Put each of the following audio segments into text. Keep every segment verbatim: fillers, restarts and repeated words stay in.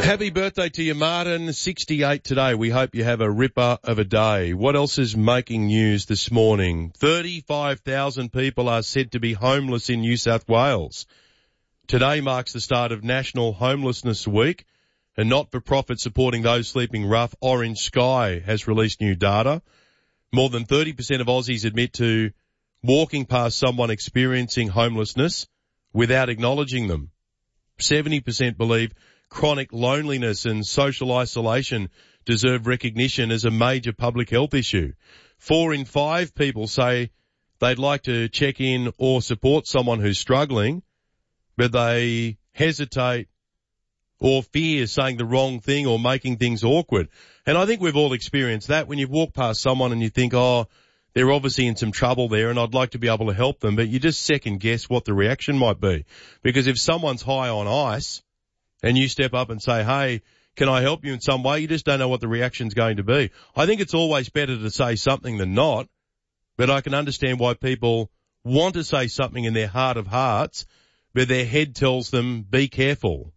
Happy birthday to you, Martin. sixty-eight today. We hope you have a ripper of a day. What else is making news this morning? thirty-five thousand people are said to be homeless in New South Wales. Today marks the start of National Homelessness Week. A not-for-profit supporting those sleeping rough, Orange Sky, has released new data. More than thirty percent of Aussies admit to walking past someone experiencing homelessness without acknowledging them. seventy percent believe chronic loneliness and social isolation deserve recognition as a major public health issue. Four in five people say they'd like to check in or support someone who's struggling, but they hesitate or fear saying the wrong thing or making things awkward. And I think we've all experienced that when you walk past someone and you think, oh, they're obviously in some trouble there and I'd like to be able to help them, but you just second guess what the reaction might be. Because if someone's high on ice and you step up and say, hey, can I help you in some way? You just don't know what the reaction's going to be. I think it's always better to say something than not, but I can understand why people want to say something in their heart of hearts, but their head tells them, be careful.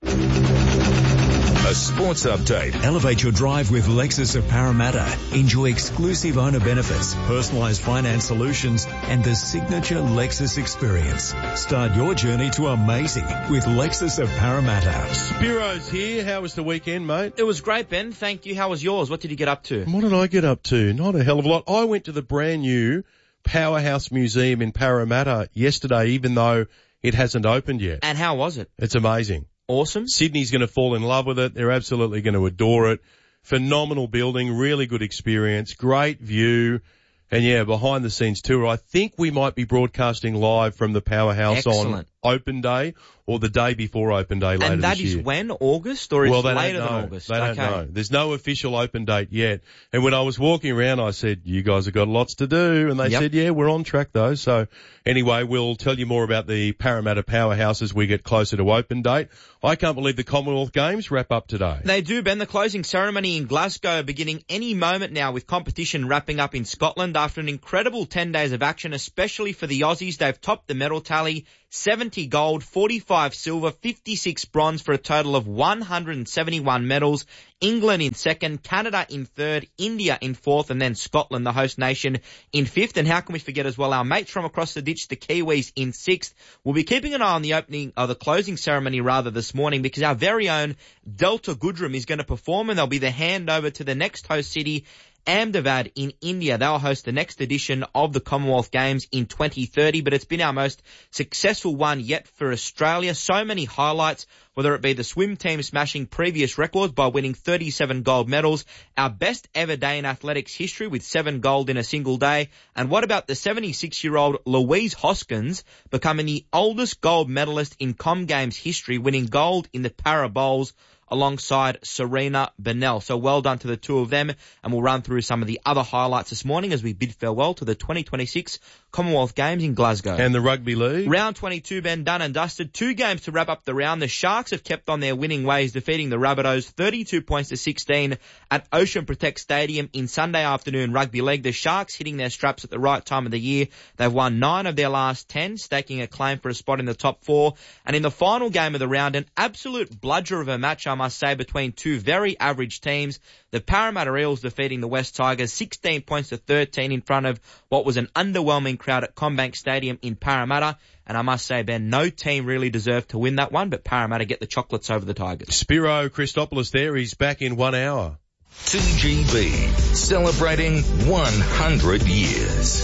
A sports update. Elevate your drive with Lexus of Parramatta. Enjoy exclusive owner benefits, personalised finance solutions, and the signature Lexus experience. Start your journey to amazing with Lexus of Parramatta. Spiro's here. How was the weekend, mate? It was great, Ben. Thank you. How was yours? What did you get up to? What did I get up to? Not a hell of a lot. I went to the brand new Powerhouse Museum in Parramatta yesterday, even though it hasn't opened yet. And how was it? It's amazing. Awesome. Sydney's going to fall in love with it. They're absolutely going to adore it. Phenomenal building, really good experience, great view, and yeah, behind the scenes tour. I think we might be broadcasting live from the Powerhouse Excellent. on Open Day or the day before Open Day later And that this is year. when? August? Or is well, it they later don't know. than August? They don't okay. know. There's no official open date yet. And when I was walking around, I said, you guys have got lots to do. And they Yep. said, yeah, we're on track though. So anyway, we'll tell you more about the Parramatta Powerhouse as we get closer to open date. I can't believe the Commonwealth Games wrap up today. They do, Ben. The closing ceremony in Glasgow beginning any moment now, with competition wrapping up in Scotland after an incredible ten days of action, especially for the Aussies. They've topped the medal tally, seventy gold, forty-five silver, fifty-six bronze for a total of one hundred seventy-one medals. England in second, Canada in third, India in fourth, and then Scotland, the host nation, in fifth. And how can we forget as well our mates from across the ditch, the Kiwis, in sixth. We'll be keeping an eye on the opening, or the closing ceremony rather, this morning, because our very own Delta Goodrum is going to perform, and they'll be the handover to the next host city, Ahmedabad in India. They'll host the next edition of the Commonwealth Games in twenty thirty, but it's been our most successful one yet for Australia. So many highlights, whether it be the swim team smashing previous records by winning thirty-seven gold medals, our best ever day in athletics history with seven gold in a single day, and what about the seventy-six-year-old Louise Hoskins becoming the oldest gold medalist in Com Games history, winning gold in the Para Bowls alongside Serena Bennell. So well done to the two of them, and we'll run through some of the other highlights this morning as we bid farewell to the twenty twenty-six Commonwealth Games in Glasgow. And the Rugby League? Round twenty-two, Ben, done and dusted. Two games to wrap up the round. The Sharks have kept on their winning ways, defeating the Rabbitohs thirty-two points to sixteen at Ocean Protect Stadium in Sunday afternoon rugby league. The Sharks hitting their straps at the right time of the year. They've won nine of their last ten, staking a claim for a spot in the top four. And in the final game of the round, an absolute bludger of a match, I must say, between two very average teams. The Parramatta Eels defeating the West Tigers sixteen points to thirteen in front of what was an underwhelming crowd at CommBank Stadium in Parramatta. And I must say, Ben, no team really deserved to win that one, but Parramatta get the chocolates over the Tigers. Spiro Christopoulos there. He's back in one hour. two G B, celebrating one hundred years.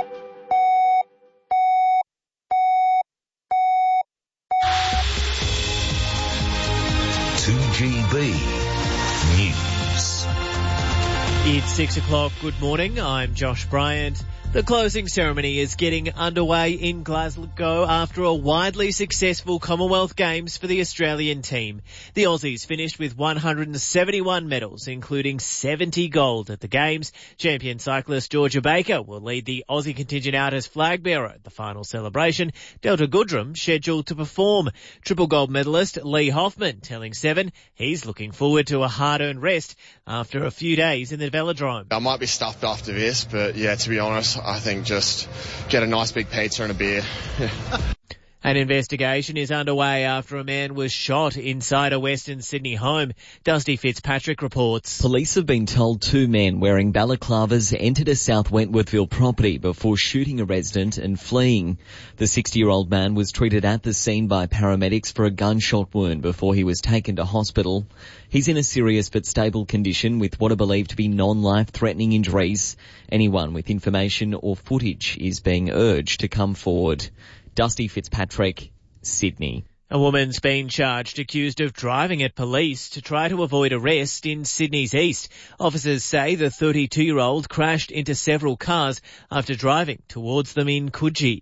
two G B News. It's six o'clock. Good morning. I'm Josh Bryant. The closing ceremony is getting underway in Glasgow after a widely successful Commonwealth Games for the Australian team. The Aussies finished with one hundred seventy-one medals, including seventy gold at the Games. Champion cyclist Georgia Baker will lead the Aussie contingent out as flag bearer at the final celebration. Delta Goodrum scheduled to perform. Triple gold medalist Lee Hoffman telling Seven he's looking forward to a hard-earned rest after a few days in the velodrome. I might be stuffed after this, but yeah, to be honest, I think just get a nice big pizza and a beer. An investigation is underway after a man was shot inside a Western Sydney home. Dusty Fitzpatrick reports. Police have been told two men wearing balaclavas entered a South Wentworthville property before shooting a resident and fleeing. The sixty-year-old man was treated at the scene by paramedics for a gunshot wound before he was taken to hospital. He's in a serious but stable condition with what are believed to be non-life-threatening injuries. Anyone with information or footage is being urged to come forward. Dusty Fitzpatrick, Sydney. A woman's been charged accused of driving at police to try to avoid arrest in Sydney's east. Officers say the thirty-two-year-old crashed into several cars after driving towards them in Coogee.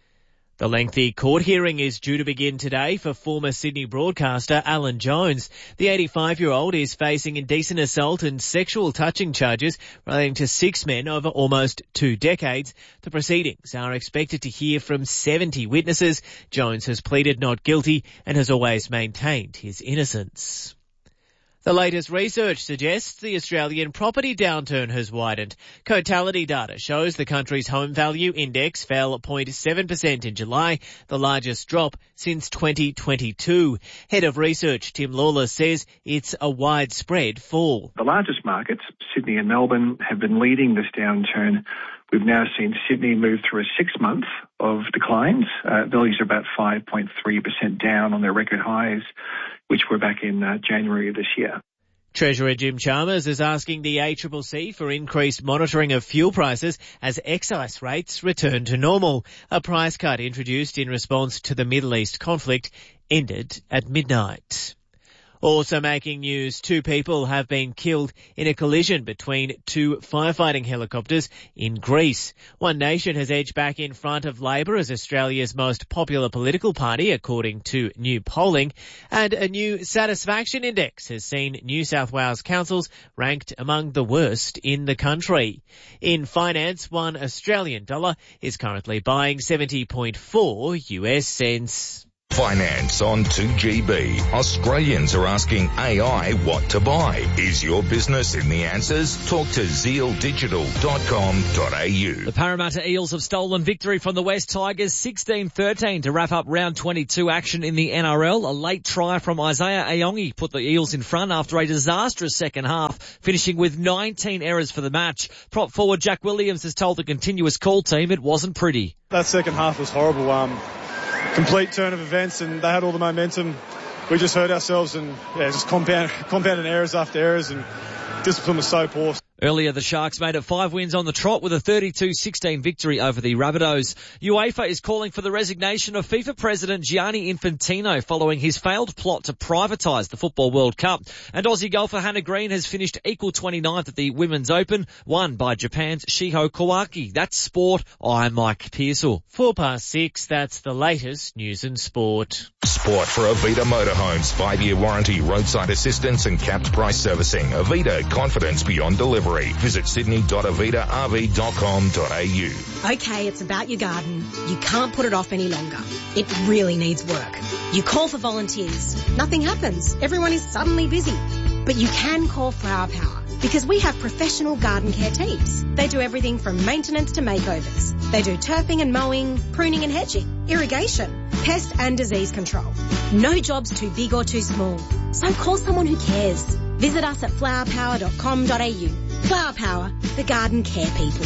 The lengthy court hearing is due to begin today for former Sydney broadcaster Alan Jones. The eighty-five-year-old is facing indecent assault and sexual touching charges relating to six men over almost two decades. The proceedings are expected to hear from seventy witnesses. Jones has pleaded not guilty and has always maintained his innocence. The latest research suggests the Australian property downturn has widened. Cotality data shows the country's home value index fell zero point seven percent in July, the largest drop since twenty twenty-two. Head of research Tim Lawless says it's a widespread fall. The largest markets, Sydney and Melbourne, have been leading this downturn. We've now seen Sydney move through a six month of declines. Uh, values are about five point three percent down on their record highs, which were back in uh, January of this year. Treasurer Jim Chalmers is asking the A C C C for increased monitoring of fuel prices as excise rates return to normal. A price cut introduced in response to the Middle East conflict ended at midnight. Also making news, two people have been killed in a collision between two firefighting helicopters in Greece. One Nation has edged back in front of Labor as Australia's most popular political party, according to new polling. And a new satisfaction index has seen New South Wales councils ranked among the worst in the country. In finance, one Australian dollar is currently buying seventy point four U S cents. Finance on two G B. Australians are asking A I what to buy. Is your business in the answers? Talk to zeal digital dot com dot a u. The Parramatta Eels have stolen victory from the West Tigers sixteen thirteen to wrap up round twenty-two action in the N R L. A late try from Isaiah Ayongi put the Eels in front after a disastrous second half, finishing with nineteen errors for the match. Prop forward Jack Williams has told the continuous call team it wasn't pretty. That second half was horrible. Um, complete turn of events, and they had all the momentum. We just hurt ourselves and yeah, just compound, compounded errors after errors, and discipline was so poor. Earlier, the Sharks made it five wins on the trot with a thirty-two sixteen victory over the Rabbitohs. UEFA is calling for the resignation of FIFA President Gianni Infantino following his failed plot to privatise the Football World Cup. And Aussie golfer Hannah Green has finished equal twenty-ninth at the Women's Open, won by Japan's Shiho Kawaki. That's sport. I'm Mike Pearsall. Four past six, that's the latest news and sport. Sport for Avita Motorhomes. Five-year warranty, roadside assistance and capped price servicing. Avita, confidence beyond delivery. Visit sydney dot avita r v dot com dot a u. Okay, it's about your garden. You can't put it off any longer. It really needs work. You call for volunteers. Nothing happens. Everyone is suddenly busy. But you can call Flower Power because we have professional garden care teams. They do everything from maintenance to makeovers. They do turfing and mowing, pruning and hedging, irrigation, pest and disease control. No job's too big or too small. So call someone who cares. Visit us at flower power dot com dot a u. Flower Power, the garden care people.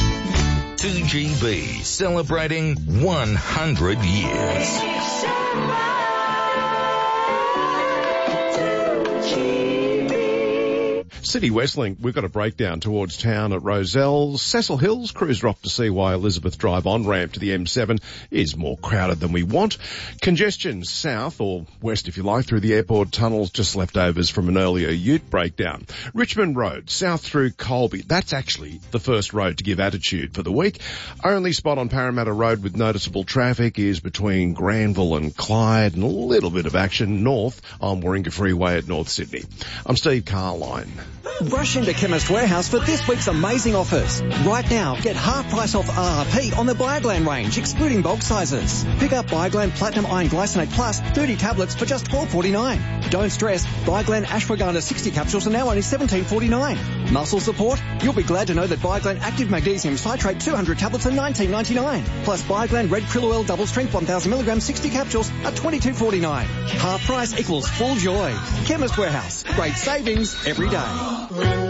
two G B, celebrating one hundred years. City Westlink, we've got a breakdown towards town at Rozelle. Cecil Hills, cruiser off to see why Elizabeth Drive on-ramp to the M seven is more crowded than we want. Congestion south, or west if you like, through the airport tunnels, just leftovers from an earlier ute breakdown. Richmond Road, south through Colby. That's actually the first road to give attitude for the week. Only spot on Parramatta Road with noticeable traffic is between Granville and Clyde, and a little bit of action north on Warringah Freeway at North Sydney. I'm Steve Carline. Rush into Chemist Warehouse for this week's amazing offers. Right now, get half price off R R P on the Bioglan range, excluding bulk sizes. Pick up Bioglan Platinum Iron Glycinate Plus thirty tablets for just twelve forty-nine. Don't stress, Bioglan Ashwagandha sixty capsules are now only seventeen forty-nine. Muscle support? You'll be glad to know that Bioglan Active Magnesium Citrate two hundred tablets are nineteen ninety-nine. Plus Bioglan Red Krill Oil Double Strength one thousand milligrams sixty capsules are twenty-two forty-nine. Half price equals full joy. Chemist Warehouse. Great savings every day.